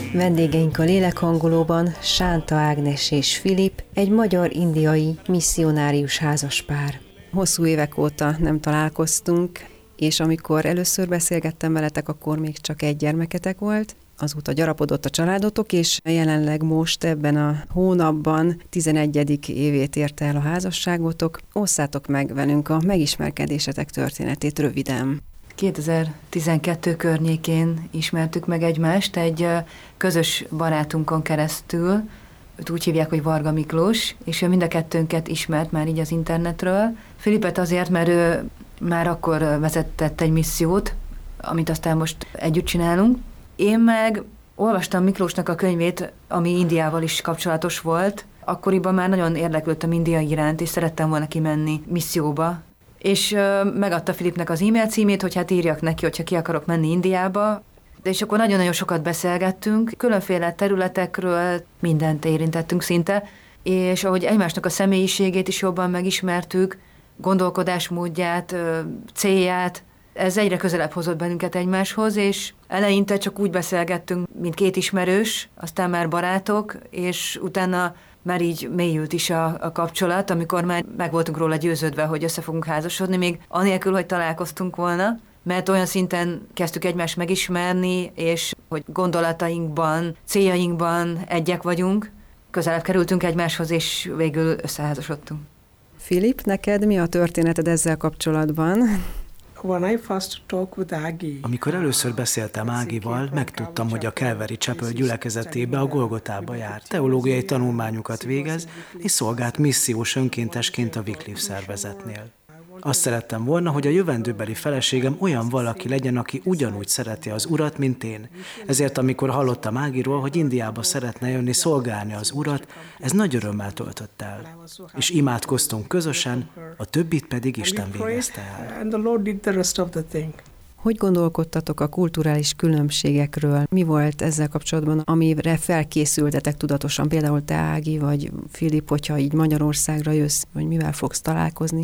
Vendégeink a lélekhangolóban Sánta Ágnes és Filip, egy magyar-indiai misszionárius házaspár. Hosszú évek óta nem találkoztunk, és amikor először beszélgettem veletek, akkor még csak egy gyermeketek volt. Azóta gyarapodott a családotok, és jelenleg most ebben a hónapban 11. évét érte el a házasságotok. Osszátok meg velünk a megismerkedésetek történetét röviden. 2012 környékén ismertük meg egymást egy közös barátunkon keresztül. Őt úgy hívják, hogy Varga Miklós, és ő mind a kettőnket ismert már így az internetről. Filipet azért, mert ő már akkor vezetett egy missziót, amit aztán most együtt csinálunk. Én meg olvastam Miklósnak a könyvét, ami Indiával is kapcsolatos volt. Akkoriban már nagyon érdeklődtem India iránt, és szerettem volna kimenni misszióba. És megadta Filipnek az e-mail címét, hogy hát írjak neki, hogyha ki akarok menni Indiába. És akkor nagyon-nagyon sokat beszélgettünk, különféle területekről, mindent érintettünk szinte, és ahogy egymásnak a személyiségét is jobban megismertük, gondolkodásmódját, célját, ez egyre közelebb hozott bennünket egymáshoz, és eleinte csak úgy beszélgettünk, mint két ismerős, aztán már barátok, és utána már így mélyült is a kapcsolat, amikor már meg voltunk róla győződve, hogy össze fogunk házasodni, még anélkül, hogy találkoztunk volna, mert olyan szinten kezdtük egymást megismerni, és hogy gondolatainkban, céljainkban egyek vagyunk, közelebb kerültünk egymáshoz, és végül összeházasodtunk. Filip, neked mi a történeted ezzel kapcsolatban? Amikor először beszéltem Ágival, megtudtam, hogy a Calvary Chapel gyülekezetébe, a Golgotába jár, teológiai tanulmányokat végez, és szolgált missziós önkéntesként a Wycliffe szervezetnél. Azt szerettem volna, hogy a jövendőbeli feleségem olyan valaki legyen, aki ugyanúgy szereti az Urat, mint én. Ezért, amikor hallottam Ágiról, hogy Indiába szeretne jönni szolgálni az Urat, ez nagy örömmel töltött el. És imádkoztunk közösen, a többit pedig Isten végezte el. Hogy gondolkodtatok a kulturális különbségekről? Mi volt ezzel kapcsolatban, amire felkészültetek tudatosan? Például te, Ági, vagy Filip, hogyha így Magyarországra jössz, vagy mivel fogsz találkozni?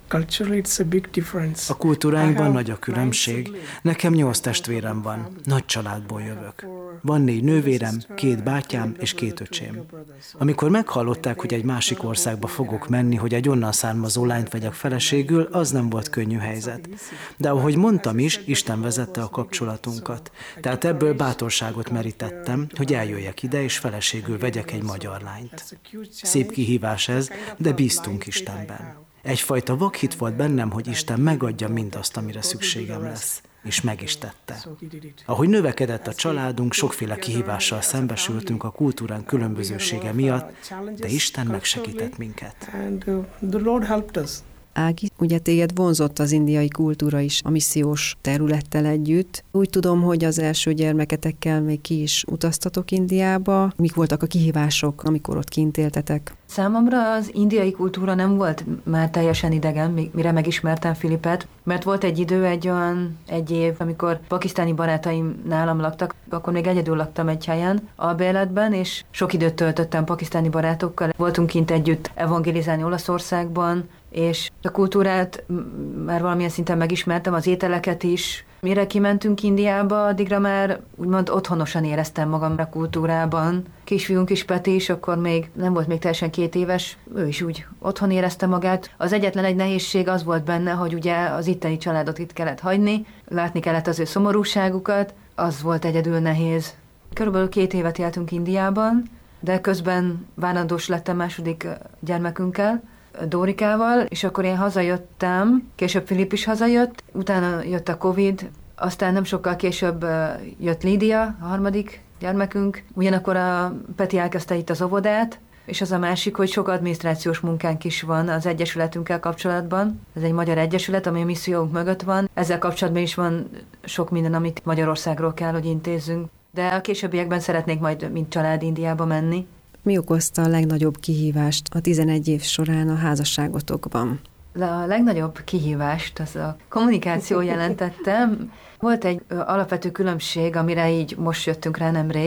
A kultúráinkban nagy a különbség. Nekem 8 testvérem van, nagy családból jövök. Van 4 nővérem, 2 bátyám és 2 öcsém. Amikor meghallották, hogy egy másik országba fogok menni, hogy egy onnan származó lányt vegyek feleségül, az nem volt könnyű helyzet. De ahogy mondtam is, Isten vezette a kapcsolatunkat. Tehát ebből bátorságot merítettem, hogy eljöjjek ide, és feleségül vegyek egy magyar lányt. Szép kihívás ez, de bíztunk Istenben. Egyfajta vakhit volt bennem, hogy Isten megadja mindazt, amire szükségem lesz, és meg is tette. Ahogy növekedett a családunk, sokféle kihívással szembesültünk a kultúrán különbözősége miatt, de Isten megsegített minket. Ági, ugye téged vonzott az indiai kultúra is a missziós területtel együtt. Úgy tudom, hogy az első gyermeketekkel még ki is utaztatok Indiába. Mik voltak a kihívások, amikor ott kint éltetek? Számomra az indiai kultúra nem volt már teljesen idegen, mire megismertem Filipet, mert volt egy idő, egy év, amikor pakisztáni barátaim nálam laktak, akkor még egyedül laktam egy helyen albérletben, és sok időt töltöttem pakisztáni barátokkal. Voltunk kint együtt evangelizálni Olaszországban, és a kultúrát már valamilyen szinten megismertem, az ételeket is. Mire kimentünk Indiába, addigra már úgymond otthonosan éreztem magam a kultúrában. Kisfiunk is, Peti is, akkor még nem volt még teljesen 2 éves, ő is úgy otthon érezte magát. Az egyetlen egy nehézség az volt benne, hogy ugye az itteni családot itt kellett hagyni, látni kellett az ő szomorúságukat, az volt egyedül nehéz. Körülbelül 2 évet éltünk Indiában, de közben várandós lettem második gyermekünkkel, Dórikával, és akkor én hazajöttem, később Filip is hazajött, utána jött a Covid, aztán nem sokkal később jött Lídia, a harmadik gyermekünk, ugyanakkor a Peti elkezdte itt az óvodát, és az a másik, hogy sok adminisztrációs munkánk is van az egyesületünkkel kapcsolatban. Ez egy magyar egyesület, ami a missziónk mögött van. Ezzel kapcsolatban is van sok minden, amit Magyarországról kell, hogy intézzünk. De a későbbiekben szeretnék majd mint család Indiába menni. Mi okozta a legnagyobb kihívást a 11 év során a házasságotokban? A legnagyobb kihívást az a kommunikáció jelentette. Volt egy alapvető különbség, amire így most jöttünk rá nemrég,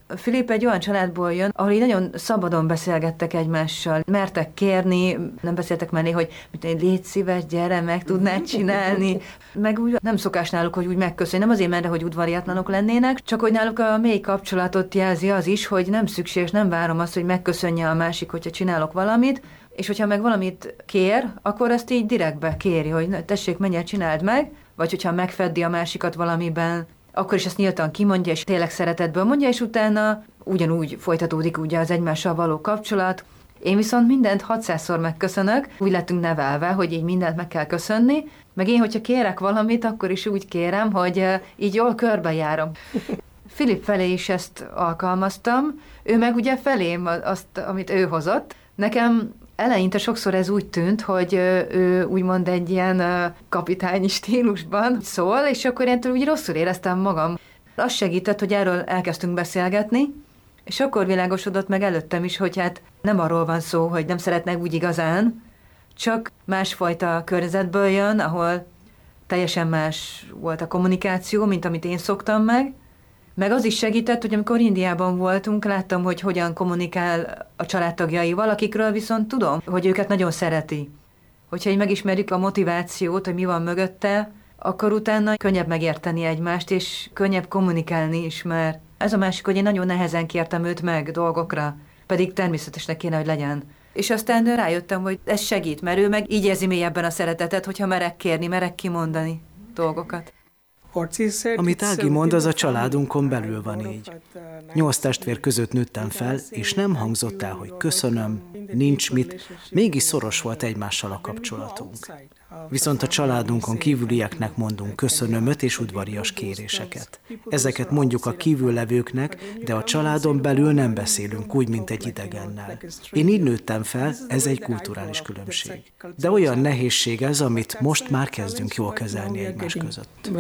Filip egy olyan családból jön, ahol így nagyon szabadon beszélgettek egymással, mertek kérni, nem beszéltek mellé, hogy légy szíves, gyere, meg tudnád csinálni. Meg úgy nem szokás náluk, hogy úgy megköszönni, nem azért, mert hogy udvariatlanok lennének, csak hogy náluk a mély kapcsolatot jelzi az is, hogy nem szükséges, nem várom azt, hogy megköszönje a másik, hogyha csinálok valamit, és hogyha meg valamit kér, akkor ezt így direktbe kéri, hogy tessék, menj el, csináld meg, vagy hogyha megfeddi a másikat valamiben, akkor is ezt nyíltan kimondja, és tényleg szeretetből mondja, és utána ugyanúgy folytatódik ugye az egymással való kapcsolat. Én viszont mindent 600-szor megköszönök, úgy lettünk nevelve, hogy így mindent meg kell köszönni, meg én, hogyha kérek valamit, akkor is úgy kérem, hogy így jól körbejárom. Filip felé is ezt alkalmaztam, ő meg ugye felém azt, amit ő hozott. Nekem eleinte sokszor ez úgy tűnt, hogy ő úgymond egy ilyen kapitányi stílusban szól, és akkor én úgy rosszul éreztem magam. Az segített, hogy erről elkezdtünk beszélgetni, és akkor világosodott meg előttem is, hogy hát nem arról van szó, hogy nem szeretnek úgy igazán, csak másfajta környezetből jön, ahol teljesen más volt a kommunikáció, mint amit én szoktam meg az is segített, hogy amikor Indiában voltunk, láttam, hogy hogyan kommunikál a családtagjaival, akikről viszont tudom, hogy őket nagyon szereti. Hogyha így megismerjük a motivációt, hogy mi van mögötte, akkor utána könnyebb megérteni egymást, és könnyebb kommunikálni is, mert ez a másik, hogy én nagyon nehezen kértem őt meg dolgokra, pedig természetesnek kéne, hogy legyen. És aztán rájöttem, hogy ez segít, mert ő meg így érzi mélyebben a szeretetet, hogyha merek kérni, merek kimondani dolgokat. Amit Ági mond, az a családunkon belül van így. 8 testvér között nőttem fel, és nem hangzott el, hogy köszönöm, nincs mit, mégis szoros volt egymással a kapcsolatunk. Viszont a családunkon kívülieknek mondunk köszönömöt és udvarias kéréseket. Ezeket mondjuk a kívüllevőknek, de a családon belül nem beszélünk úgy, mint egy idegennel. Én így nőttem fel, ez egy kulturális különbség. De olyan nehézség ez, amit most már kezdünk jól kezelni egymás között.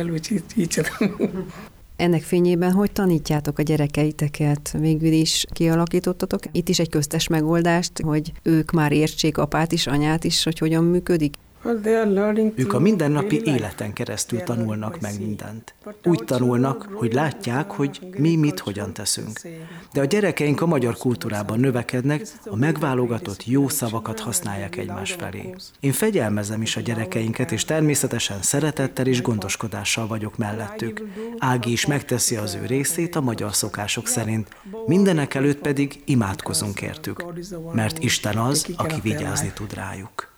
Ennek fényében hogy tanítjátok a gyerekeiteket? Végül is kialakítottatok itt is egy köztes megoldást, hogy ők már értsék apát is, anyát is, hogy hogyan működik? Ők a mindennapi életen keresztül tanulnak meg mindent. Úgy tanulnak, hogy látják, hogy mi mit hogyan teszünk. De a gyerekeink a magyar kultúrában növekednek, a megválogatott jó szavakat használják egymás felé. Én fegyelmezem is a gyerekeinket, és természetesen szeretettel és gondoskodással vagyok mellettük. Ági is megteszi az ő részét a magyar szokások szerint. Mindenek előtt pedig imádkozunk értük, mert Isten az, aki vigyázni tud rájuk.